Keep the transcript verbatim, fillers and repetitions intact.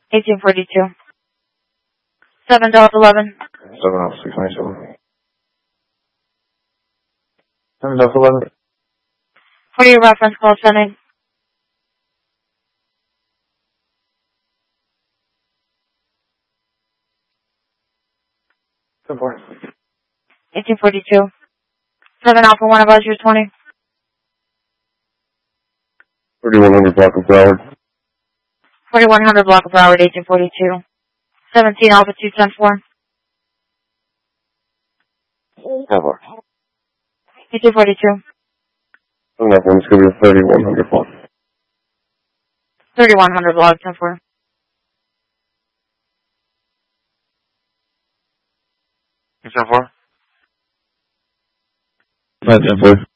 eighteen forty-two. seven Delta eleven. seven Alpha six ninety-seven. seven Delta eleven. For your reference call sending. ten four. eighteen forty-two. seven Alpha one Advisor twenty. thirty-one hundred block of Broward. forty-one hundred block of Broward, eighteen forty-two. seventeen Alpha two ten four. ten four. eighteen forty-two. seven Alpha one is going to be a thirty-one hundred block. thirty-one hundred block ten four. ten four. ten four.